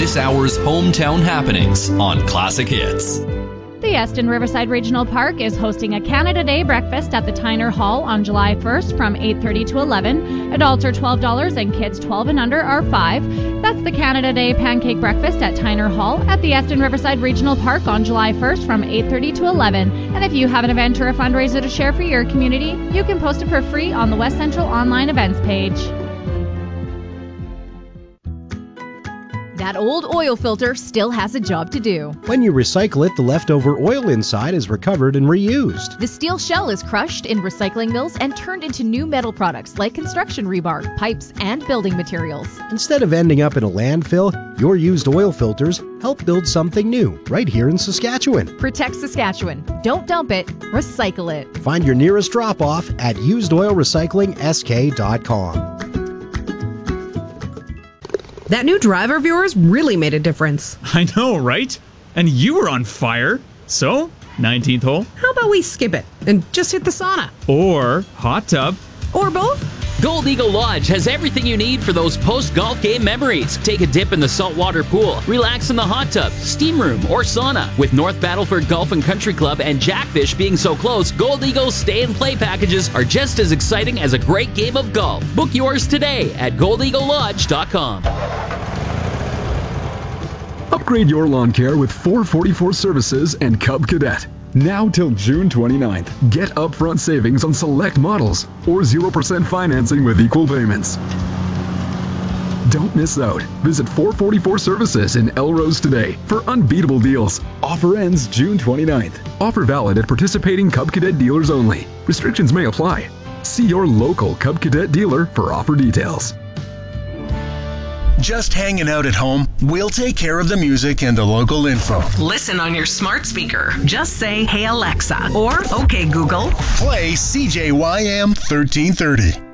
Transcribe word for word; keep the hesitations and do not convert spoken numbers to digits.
this hour's hometown happenings on Classic Hits. The Eston Riverside Regional Park is hosting a Canada Day breakfast at the Tyner Hall on July first from eight thirty to eleven. Adults are twelve dollars and kids twelve and under are five dollars. That's the Canada Day Pancake Breakfast at Tyner Hall at the Eston Riverside Regional Park on July first from eight thirty to eleven. And if you have an event or a fundraiser to share for your community, you can post it for free on the West Central Online Events page. That old oil filter still has a job to do. When you recycle it, the leftover oil inside is recovered and reused. The steel shell is crushed in recycling mills and turned into new metal products like construction rebar, pipes, and building materials. Instead of ending up in a landfill, your used oil filters help build something new right here in Saskatchewan. Protect Saskatchewan. Don't dump it, recycle it. Find your nearest drop-off at used oil recycling s k dot com. That new driver of yours really made a difference. I know, right? And you were on fire. So, nineteenth hole. How about we skip it and just hit the sauna? Or hot tub. Or both? Gold Eagle Lodge has everything you need for those post-golf game memories. Take a dip in the saltwater pool, relax in the hot tub, steam room, or sauna. With North Battleford Golf and Country Club and Jackfish being so close, Gold Eagle's stay and play packages are just as exciting as a great game of golf. Book yours today at gold eagle lodge dot com. Upgrade your lawn care with four forty-four Services and Cub Cadet. Now till June twenty-ninth. Get upfront savings on select models or zero percent financing with equal payments. Don't miss out. Visit four forty-four Services in Elrose today for unbeatable deals. Offer ends June twenty-ninth. Offer valid at participating Cub Cadet dealers only. Restrictions may apply. See your local Cub Cadet dealer for offer details. Just hanging out at home? We'll take care of the music and the local info. Listen on your smart speaker. Just say, "Hey Alexa," or "Okay Google." Play C J Y M thirteen thirty.